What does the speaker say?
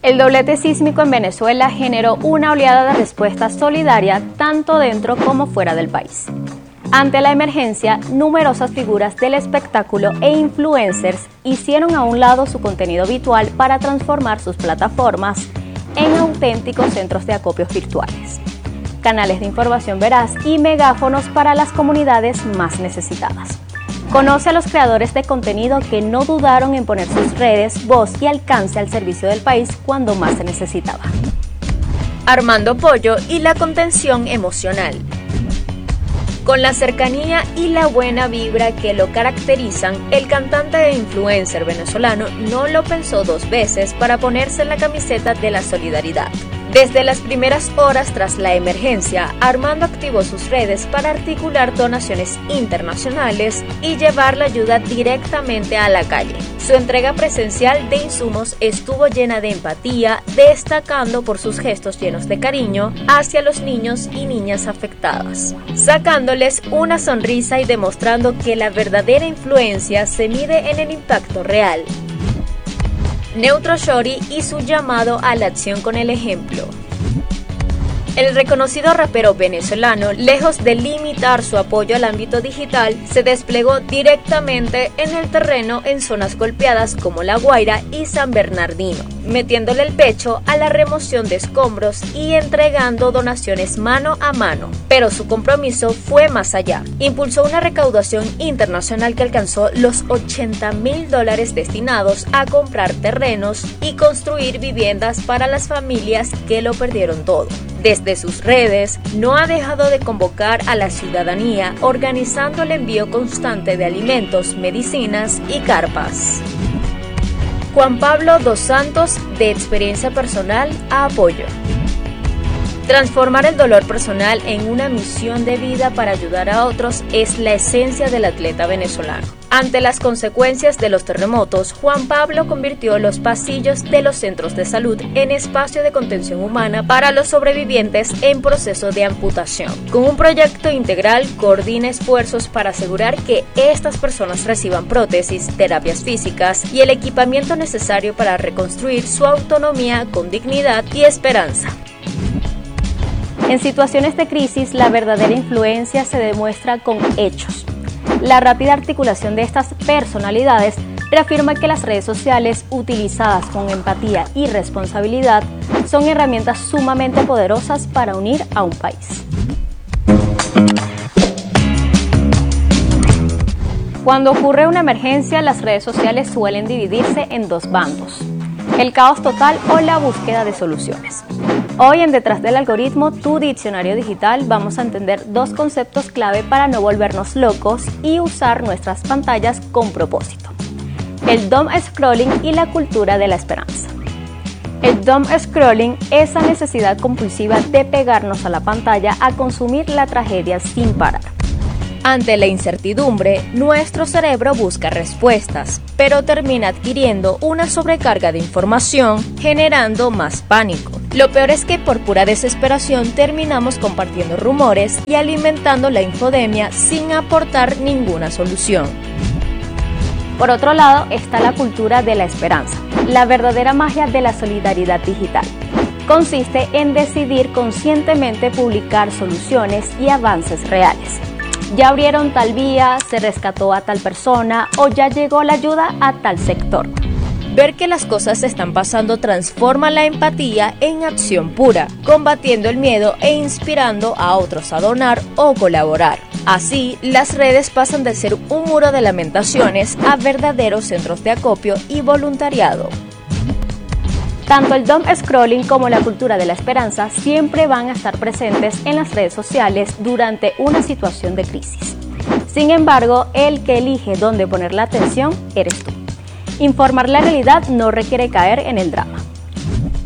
El doblete sísmico en Venezuela generó una oleada de respuesta solidaria tanto dentro como fuera del país. Ante la emergencia, numerosas figuras del espectáculo e influencers hicieron a un lado su contenido habitual para transformar sus plataformas en auténticos centros de acopios virtuales, canales de información veraz y megáfonos para las comunidades más necesitadas. Conoce a los creadores de contenido que no dudaron en poner sus redes, voz y alcance al servicio del país cuando más se necesitaba. Armando Pollo y la contención emocional. Con la cercanía y la buena vibra que lo caracterizan, el cantante e influencer venezolano no lo pensó dos veces para ponerse en la camiseta de la solidaridad. Desde las primeras horas tras la emergencia, Armando activó sus redes para articular donaciones internacionales y llevar la ayuda directamente a la calle. Su entrega presencial de insumos estuvo llena de empatía, destacando por sus gestos llenos de cariño hacia los niños y niñas afectadas, sacándoles una sonrisa y demostrando que la verdadera influencia se mide en el impacto real. Neutro Shorty y su llamado a la acción con el ejemplo. El reconocido rapero venezolano, lejos de limitar su apoyo al ámbito digital, se desplegó directamente en el terreno en zonas golpeadas como La Guaira y San Bernardino, metiéndole el pecho a la remoción de escombros y entregando donaciones mano a mano. Pero su compromiso fue más allá. Impulsó una recaudación internacional que alcanzó los $80.000 destinados a comprar terrenos y construir viviendas para las familias que lo perdieron todo. Desde sus redes, no ha dejado de convocar a la ciudadanía, organizando el envío constante de alimentos, medicinas y carpas. Juan Pablo dos Santos, de experiencia personal a apoyo. Transformar el dolor personal en una misión de vida para ayudar a otros es la esencia del atleta venezolano. Ante las consecuencias de los terremotos, Juan Pablo convirtió los pasillos de los centros de salud en espacio de contención humana para los sobrevivientes en proceso de amputación. Con un proyecto integral, coordina esfuerzos para asegurar que estas personas reciban prótesis, terapias físicas y el equipamiento necesario para reconstruir su autonomía con dignidad y esperanza. En situaciones de crisis, la verdadera influencia se demuestra con hechos. La rápida articulación de estas personalidades reafirma que las redes sociales, utilizadas con empatía y responsabilidad, son herramientas sumamente poderosas para unir a un país. Cuando ocurre una emergencia, las redes sociales suelen dividirse en dos bandos: el caos total o la búsqueda de soluciones. Hoy en Detrás del Algoritmo, tu diccionario digital, vamos a entender dos conceptos clave para no volvernos locos y usar nuestras pantallas con propósito: el doom scrolling y la cultura de la esperanza. El doom scrolling es la necesidad compulsiva de pegarnos a la pantalla a consumir la tragedia sin parar. Ante la incertidumbre, nuestro cerebro busca respuestas, pero termina adquiriendo una sobrecarga de información, generando más pánico. Lo peor es que por pura desesperación terminamos compartiendo rumores y alimentando la infodemia sin aportar ninguna solución. Por otro lado está la cultura de la esperanza, la verdadera magia de la solidaridad digital. Consiste en decidir conscientemente publicar soluciones y avances reales. Ya abrieron tal vía, se rescató a tal persona o ya llegó la ayuda a tal sector. Ver que las cosas se están pasando transforma la empatía en acción pura, combatiendo el miedo e inspirando a otros a donar o colaborar. Así, las redes pasan de ser un muro de lamentaciones a verdaderos centros de acopio y voluntariado. Tanto el doom scrolling como la cultura de la esperanza siempre van a estar presentes en las redes sociales durante una situación de crisis. Sin embargo, el que elige dónde poner la atención eres tú. Informar la realidad no requiere caer en el drama.